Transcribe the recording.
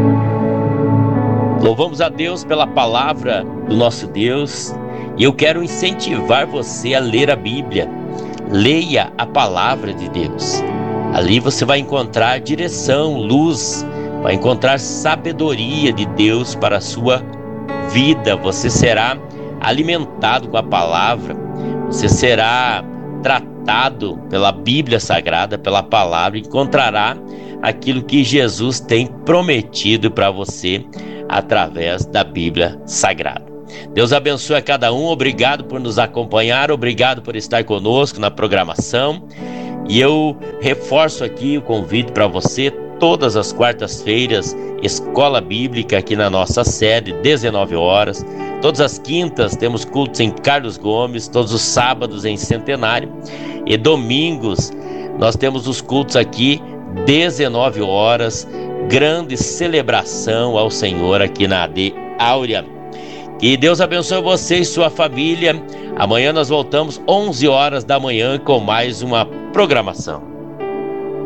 Louvamos a Deus pela palavra do nosso Deus e eu quero incentivar você a ler a Bíblia. Leia a palavra de Deus. Ali você vai encontrar direção, luz, vai encontrar sabedoria de Deus para a sua vida. Você será alimentado com a palavra, você será tratado pela Bíblia Sagrada, pela palavra, encontrará aquilo que Jesus tem prometido para você através da Bíblia Sagrada. Deus abençoe a cada um, obrigado por nos acompanhar, obrigado por estar conosco na programação. E eu reforço aqui o convite para você, todas as quartas-feiras, Escola Bíblica aqui na nossa sede, 19 horas. Todas as quintas temos cultos em Carlos Gomes, todos os sábados em Centenário. E domingos nós temos os cultos aqui, 19 horas, grande celebração ao Senhor aqui na AD Áurea. Que Deus abençoe você e sua família. Amanhã nós voltamos 11 horas da manhã com mais uma programação.